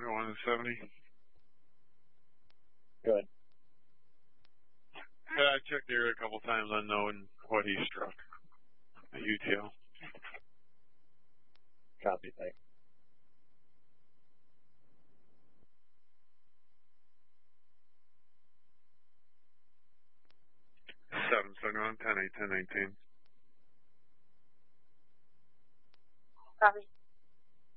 71 and 70. Good. Yeah, I checked the area a couple times unknowing what he struck. A UTL. Copy, thanks. Seven, 10, 8, 10, 18. Copy.